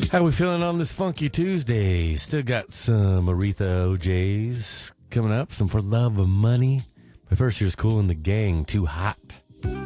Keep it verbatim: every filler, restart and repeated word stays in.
How we feeling on this funky Tuesday? Still got some Aretha O Js coming up, some For Love of Money. But first, here's Cool and the Gang, Too Hot.